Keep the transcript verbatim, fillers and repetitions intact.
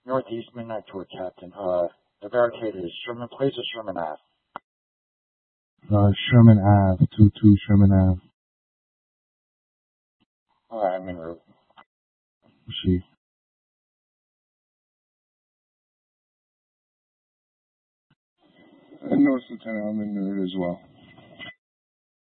Northeast Midnight Tour, Captain. Uh, the barricade is Sherman Place or Sherman Ave? Uh, Sherman Ave, two two Sherman Ave. Alright, I'm en route. She. Uh, North Lieutenant, I'm in route as well.